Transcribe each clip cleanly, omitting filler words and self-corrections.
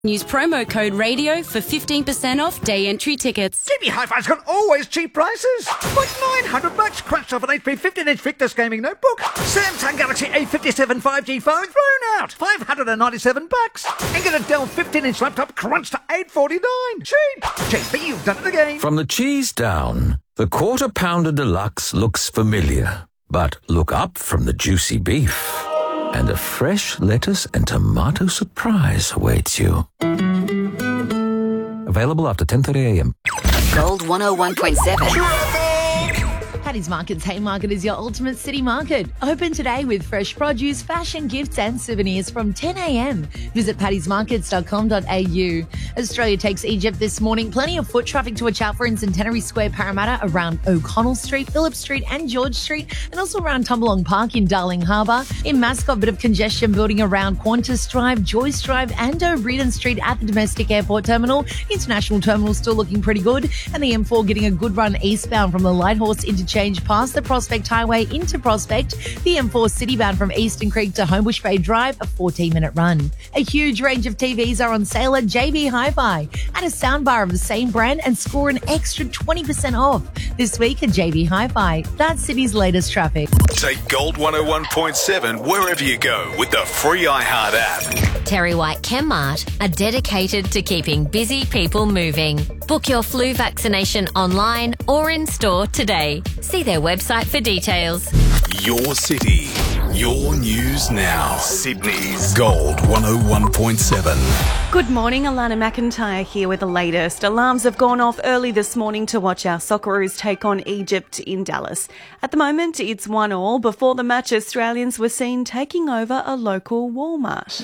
Use promo code RADIO for 15% off day entry tickets. JB Hi-Fi's got always cheap prices. Like $900 crunched off an HP 15-inch Victus gaming notebook. Samsung Galaxy A57 5G phone thrown out. $597. And get a Dell 15-inch laptop crunched to $849. Cheap. JB, you've done it again. From the cheese down, the Quarter Pounder Deluxe looks familiar. But look up from the juicy beef, and a fresh lettuce and tomato surprise awaits you. Available after 10:30am. Gold 101.7. Paddy's Market's Haymarket is your ultimate city market. Open today with fresh produce, fashion, gifts and souvenirs from 10am. Visit paddysmarkets.com.au. Australia takes Egypt this morning. Plenty of foot traffic to watch out for in Centenary Square, Parramatta, around O'Connell Street, Phillip Street and George Street, and also around Tumbalong Park in Darling Harbour. In Mascot, bit of congestion building around Qantas Drive, Joyce Drive and O'Riordan Street at the Domestic Airport Terminal. International Terminal still looking pretty good, and the M4 getting a good run eastbound from the Lighthorse interchange past the Prospect Highway into Prospect. The M4 citybound from Eastern Creek to Homebush Bay Drive, a 14-minute run. A huge range of TVs are on sale at JB Hi-Fi. Add a soundbar of the same brand and score an extra 20% off. This week at JB Hi-Fi. That's City's latest traffic. Take Gold 101.7 wherever you go with the free iHeart app. Terry White Chemmart are dedicated to keeping busy people moving. Book your flu vaccination online or in store today. See their website for details. Your city, your news now. Sydney's Gold 101.7. Good morning, Alana McIntyre here with the latest. Alarms have gone off early this morning to watch our Socceroos take on Egypt in Dallas. At the moment, it's 1-1. Before the match, Australians were seen taking over a local Walmart.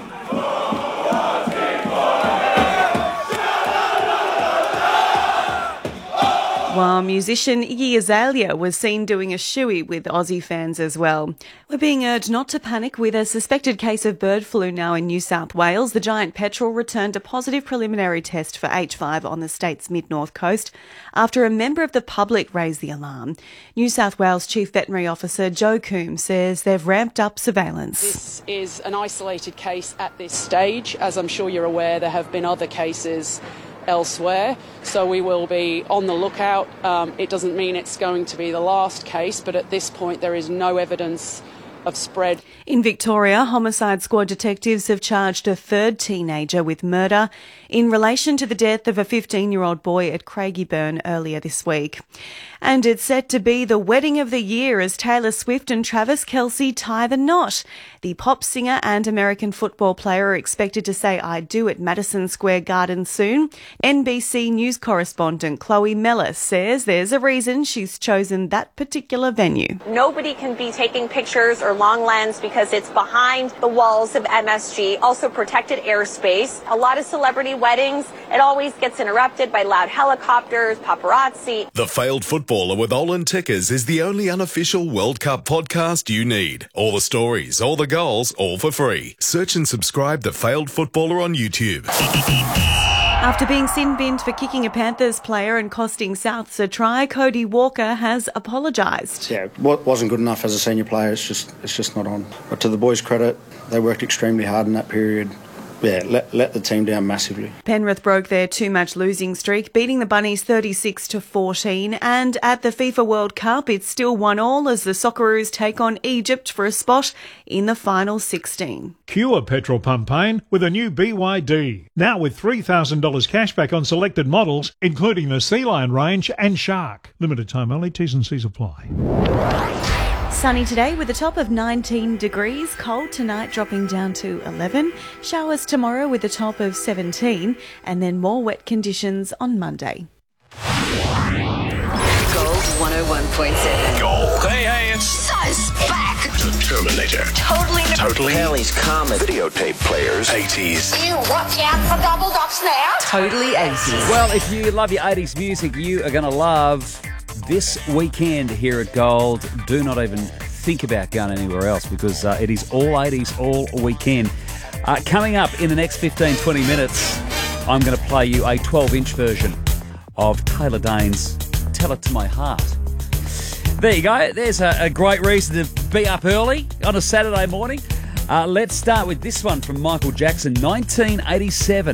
While musician Iggy Azalea was seen doing a shoey with Aussie fans as well. We're being urged not to panic with a suspected case of bird flu now in New South Wales. The giant petrel returned a positive preliminary test for H5 on the state's mid-north coast after a member of the public raised the alarm. New South Wales Chief Veterinary Officer Joe Coombs says they've ramped up surveillance. This is an isolated case at this stage. As I'm sure you're aware, there have been other cases elsewhere, so we will be on the lookout. It doesn't mean it's going to be the last case, but at this point there is no evidence of spread. In Victoria, Homicide Squad detectives have charged a third teenager with murder in relation to the death of a 15-year-old boy at Craigieburn earlier this week. And it's set to be the wedding of the year as Taylor Swift and Travis Kelce tie the knot. The pop singer and American football player are expected to say I do at Madison Square Garden soon. NBC News correspondent Chloe Mellis says there's a reason she's chosen that particular venue. Nobody can be taking pictures or long lens because it's behind the walls of MSG, also protected airspace. A lot of celebrity weddings, it always gets interrupted by loud helicopters, paparazzi. The Failed Footballer with Olin Tickers is the only unofficial World Cup podcast you need. All the stories, all the goals, all for free. Search and subscribe The Failed Footballer on YouTube. After being sin-binned for kicking a Panthers player and costing Souths a try, Cody Walker has apologised. Yeah, it wasn't good enough as a senior player. It's just not on. But to the boys' credit, they worked extremely hard in that period. Yeah, let the team down massively. Penrith broke their two-match losing streak, beating the Bunnies 36-14. And at the FIFA World Cup, it's still 1-1 as the Socceroos take on Egypt for a spot in the final 16. Cure petrol pump pain with a new BYD. Now with $3,000 cashback on selected models, including the Sea Lion range and Shark. Limited time only, T's and C's apply. Sunny today with a top of 19 degrees. Cold tonight dropping down to 11. Showers tomorrow with a top of 17. And then more wet conditions on Monday. Gold 101.7. Gold. Hey, it's Size back. the Terminator. Totally. Kelly's Comet. Videotape players. 80s. You watch out for double dots now. Totally 80s. Well, if you love your 80s music, you are going to love this weekend here at Gold. Do not even think about going anywhere else because it is all 80s all weekend. Coming up in the next 15-20 minutes, I'm going to play you a 12-inch version of Taylor Dayne's Tell It To My Heart. There you go. There's a great reason to be up early on a Saturday morning. Let's start with this one from Michael Jackson, 1987.